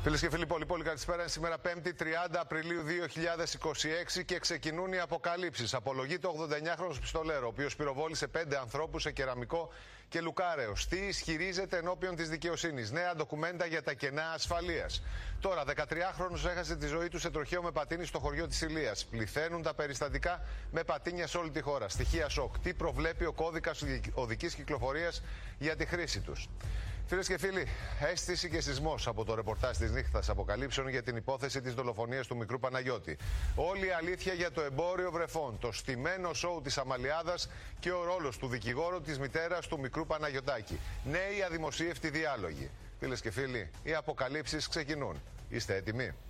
Φίλες και φίλοι, πολύ καλησπέρα. Είναι σήμερα 5η 30 Απριλίου 2026 και ξεκινούν οι αποκαλύψεις. Απολογείται ο 89χρονος πιστολέρο, ο οποίος πυροβόλησε 5 ανθρώπους σε Κεραμικό και Λουκάρεως. Τι ισχυρίζεται ενώπιον της δικαιοσύνης. Νέα ντοκουμέντα για τα κενά ασφαλείας. Τώρα, 13χρονος έχασε τη ζωή του σε τροχαίο με πατίνι στο χωριό της Ηλίας. Πληθαίνουν τα περιστατικά με πατίνια σε όλη τη χώρα. Στοιχεία σοκ. Τι προβλέπει ο κώδικας οδικής κυκλοφορίας για τη χρήση τους. Φίλες και φίλοι, αίσθηση και σεισμός από το ρεπορτάζ της νύχτας αποκαλύψεων για την υπόθεση της δολοφονίας του μικρού Παναγιώτη. Όλη η αλήθεια για το εμπόριο βρεφών, το στημένο σοου της Αμαλιάδας και ο ρόλος του δικηγόρου της μητέρας του μικρού Παναγιωτάκη. Νέοι αδημοσίευτοι διάλογοι. Φίλες και φίλοι, οι αποκαλύψεις ξεκινούν. Είστε έτοιμοι?